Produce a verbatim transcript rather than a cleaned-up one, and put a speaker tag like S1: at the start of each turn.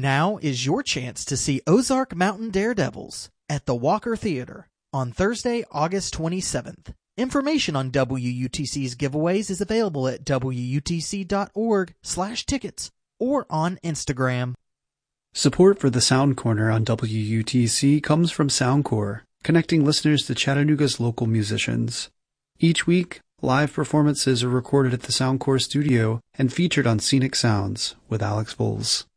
S1: Now is your chance to see Ozark Mountain Daredevils at the Walker Theater on Thursday, August twenty-seventh. Information on W U T C's giveaways is available at W U T C dot org slash tickets or on Instagram.
S2: Support for the Sound Corner on W U T C comes from Soundcore, connecting listeners to Chattanooga's local musicians. Each week, live performances are recorded at the Soundcore studio and featured on Scenic Sounds with Alex Voles.